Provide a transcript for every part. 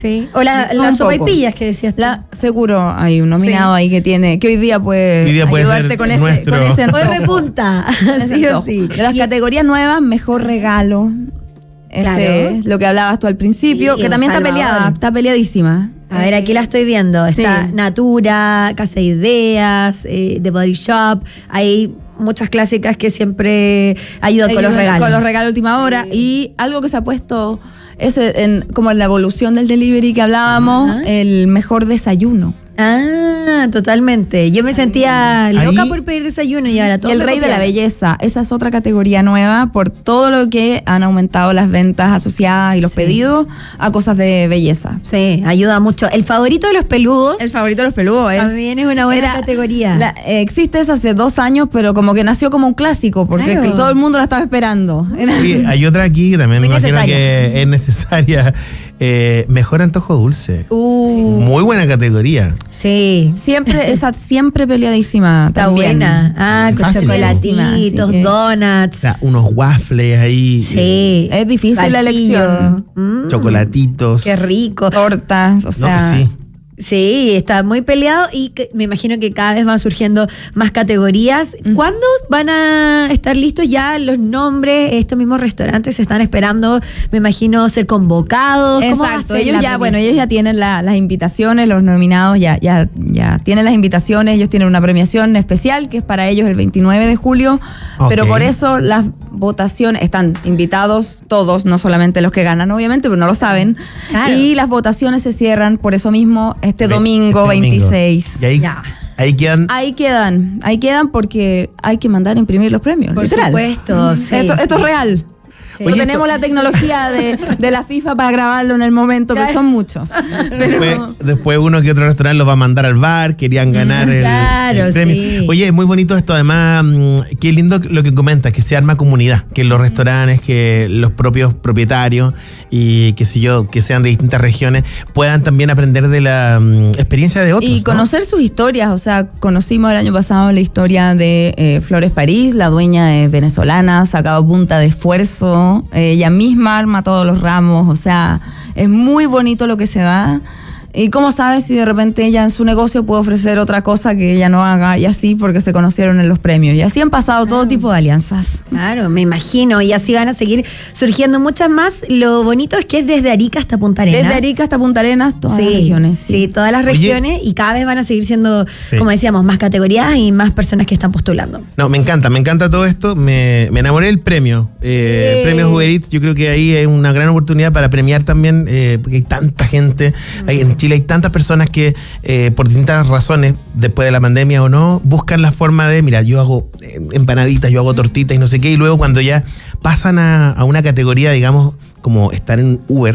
Sí. O las sopaipillas que decías tú. Seguro hay un nominado ahí que hoy día puede ayudarte con ese antojo. Hoy repunta. Sí o sí. De las categorías nuevas, mejor regalo. Claro. Es lo que hablabas tú al principio, sí, que también está peleadísima. A ver, aquí la estoy viendo. Está Natura, Casa de Ideas, The Body Shop. Hay muchas clásicas que siempre ayudan con los regalos. Con los regalos última hora. Y algo que se ha puesto como en la evolución del delivery que hablábamos, el mejor desayuno. Ah, totalmente. Yo me sentía loca por pedir desayuno y ahora todo. Y el rey de la belleza, esa es otra categoría nueva por todo lo que han aumentado las ventas asociadas y los pedidos a cosas de belleza. Sí, ayuda mucho. El favorito de los peludos. El favorito de los peludos también es una buena categoría. Existe esa hace 2 años, pero como que nació como un clásico, porque todo el mundo la estaba esperando. Sí, hay otra aquí que también me imagino que es necesaria. Mejor antojo dulce. Muy buena categoría. Sí. Siempre peleadísima. Está también. Buena. Con chocolatitos, donuts. O sea, unos waffles ahí. Sí. Es difícil la elección. Chocolatitos. Qué rico. Tortas, o sea. Sí. Sí, está muy peleado y me imagino que cada vez van surgiendo más categorías. ¿Cuándo van a estar listos ya los nombres? Estos mismos restaurantes se están esperando, me imagino, ser convocados. Exacto, ellos ya tienen las invitaciones, los nominados ya tienen las invitaciones, ellos tienen una premiación especial que es para ellos el 29 de julio, pero por eso las votaciones, están invitados todos, no solamente los que ganan, obviamente, pero no lo saben, y las votaciones se cierran por eso mismo este domingo 26. Y ahí quedan. Ahí quedan porque hay que mandar a imprimir los premios. Por literal. supuesto. Sí. Esto es real. Sí. No tenemos la tecnología de la FIFA para grabarlo en el momento, que son muchos. Después uno que otro restaurante los va a mandar al bar, querían ganar el premio. Sí. Oye, es muy bonito esto, además, qué lindo lo que comentas, que se arma comunidad, que los restaurantes, que los propios propietarios y qué sé yo, que sean de distintas regiones, puedan también aprender de la experiencia de otros. Y conocer sus historias, o sea, conocimos el año pasado la historia de Flores París, la dueña es venezolana, sacado punta de esfuerzo. Ella misma arma todos los ramos, o sea, es muy bonito lo que se da. ¿Y cómo sabes si de repente ella en su negocio puede ofrecer otra cosa que ella no haga? Y así porque se conocieron en los premios. Y así han pasado todo tipo de alianzas. Claro, me imagino. Y así van a seguir surgiendo muchas más. Lo bonito es que es desde Arica hasta Punta Arenas. Desde Arica hasta Punta Arenas, todas las regiones. Sí, todas las regiones. Y cada vez van a seguir siendo, como decíamos, más categorías y más personas que están postulando. No, me encanta todo esto. Me enamoré del premio. Premios Uber Eats, yo creo que ahí es una gran oportunidad para premiar también, porque hay tanta gente. En Chile hay tantas personas que por distintas razones, después de la pandemia o no, buscan la forma de, mira, yo hago empanaditas, yo hago tortitas y no sé qué, y luego cuando ya pasan a una categoría, digamos, como estar en Uber,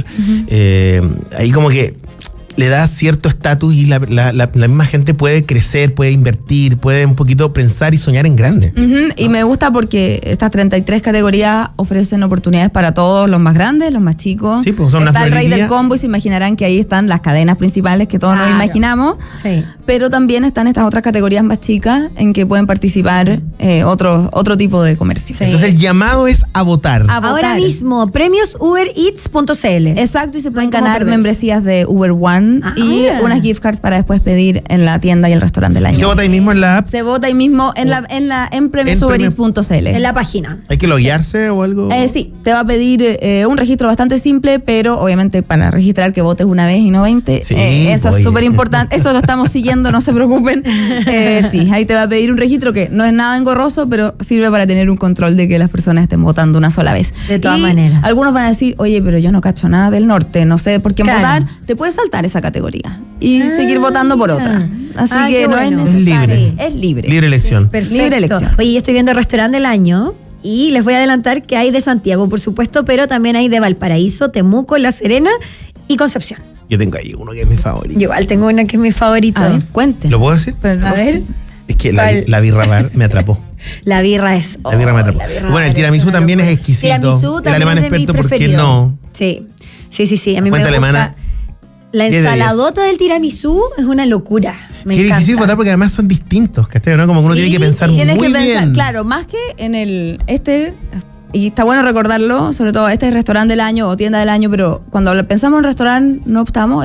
ahí como que le da cierto estatus y la misma gente puede crecer, puede invertir, puede un poquito pensar y soñar en grande. Y me gusta porque estas 33 categorías ofrecen oportunidades para todos, los más grandes, los más chicos. Sí, pues son está el rey del combo y se imaginarán que ahí están las cadenas principales que todos nos imaginamos. Sí. Pero también están estas otras categorías más chicas en que pueden participar otro tipo de comercio. Sí. Entonces el llamado es a votar. Ahora mismo, premiosubereats.cl. Exacto, y se pueden ganar membresías de Uber One y unas gift cards para después pedir en la tienda y el restaurante del año. ¿Se vota ahí mismo en la app? Se vota ahí mismo en premiosubereats.cl. En la página. ¿Hay que loguearse o algo? Sí, te va a pedir un registro bastante simple, pero obviamente para registrar que votes una vez y no 20. Sí, eso es súper importante. Eso lo estamos siguiendo, no se preocupen. Sí, ahí te va a pedir un registro que no es nada engorroso, pero sirve para tener un control de que las personas estén votando una sola vez. De todas maneras. Algunos van a decir, oye, pero yo no cacho nada del norte, no sé por quién votar. Te puedes saltar esa categoría y seguir votando por otra. Así que no es necesario. Es libre. Libre elección. Perfecto. Libre elección. Oye, yo estoy viendo el restaurante del año y les voy a adelantar que hay de Santiago, por supuesto, pero también hay de Valparaíso, Temuco, La Serena y Concepción. Yo tengo ahí uno que es mi favorito. Yo igual tengo uno que es mi favorito. A ver, cuente. ¿Lo puedo decir? A ver. Es que la birra bar me atrapó. La birra es... La birra me atrapó. Bueno, el tiramisú también es exquisito. Tiramisú también el alemán es de experto, mi ¿por qué preferido. no? Sí. A mí me gusta. Alemana, la ensaladota del tiramisú es una locura. Me Qué encanta. difícil votar porque además son distintos, ¿cachai? ¿No? Como que uno tiene que pensar muy bien. Claro, más que en el... y está bueno recordarlo, sobre todo este es restaurante del año o tienda del año, pero cuando pensamos en restaurante no optamos